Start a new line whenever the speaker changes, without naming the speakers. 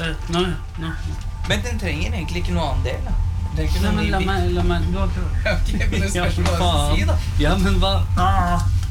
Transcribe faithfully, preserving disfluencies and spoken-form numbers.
Nå, nå.
Men den trenger egentlig ikke noe annen del, da. Det er ikke
Nei,
noe
men
ny
la
bit.
meg, la meg, du har ikke hørt.
Ok, men det
Ja,
spørs hva du
faen.
si, da.
Ja, men hva?
Ah.